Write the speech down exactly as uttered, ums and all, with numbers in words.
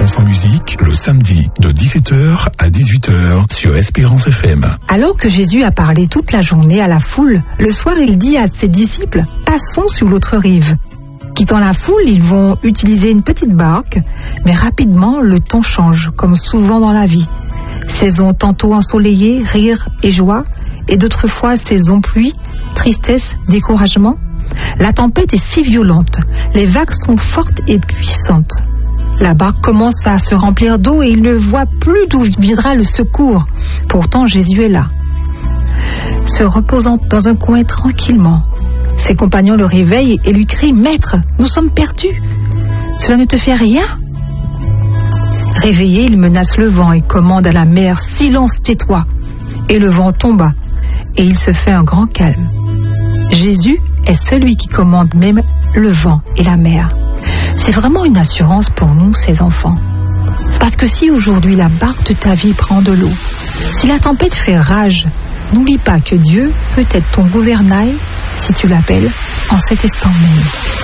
sans musique, le samedi de dix-sept heures à dix-huit heures sur Espérance F M. Alors que Jésus a parlé toute la journée à la foule, le soir il dit à ses disciples, passons sur l'autre rive. Quittant la foule, ils vont utiliser une petite barque, mais rapidement le temps change, comme souvent dans la vie. Saison tantôt ensoleillée, rire et joie, et d'autres fois saison pluie, tristesse, découragement. La tempête est si violente, les vagues sont fortes et puissantes. La barque commence à se remplir d'eau et il ne voit plus d'où viendra le secours. Pourtant Jésus est là, se reposant dans un coin tranquillement. Ses compagnons le réveillent et lui crient « Maître, nous sommes perdus. Cela ne te fait rien ?» Réveillé, il menace le vent et commande à la mer « Silence, tais-toi !» Et le vent tomba et il se fait un grand calme. Jésus est celui qui commande même le vent et la mer. C'est vraiment une assurance pour nous, ses enfants. Parce que si aujourd'hui la barque de ta vie prend de l'eau, si la tempête fait rage, n'oublie pas que Dieu peut être ton gouvernail si tu l'appelles en cet instant même.